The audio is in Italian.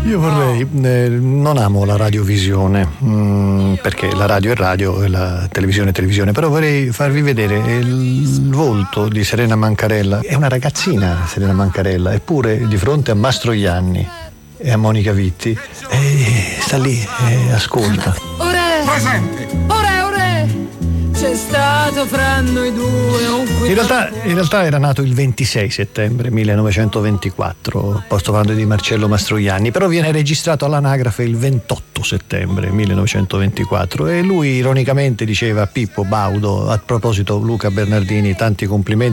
Io vorrei, non amo la radiovisione, perché la radio è radio e la televisione è televisione, però vorrei farvi vedere il volto di Serena Mancarella. È una ragazzina, Serena Mancarella, eppure di fronte a Mastroianni e a Monica Vitti sta lì e ascolta. Ore, Presente. ore, c'è stato fra noi due un In realtà era nato il 26 settembre 1924, sto parlando di Marcello Mastroianni, però viene registrato all'anagrafe il 28 settembre 1924 e lui ironicamente diceva a Pippo Baudo, a proposito Luca Bernardini, tanti complimenti